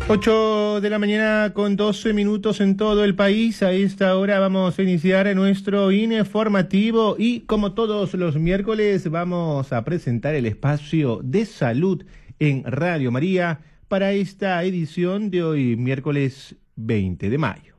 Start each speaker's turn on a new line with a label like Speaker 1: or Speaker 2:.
Speaker 1: 8 de la mañana con 12 minutos en todo el país. A esta hora vamos a iniciar nuestro informativo y como todos los miércoles vamos a presentar el espacio de salud en Radio María para esta edición de hoy, miércoles 20 de mayo.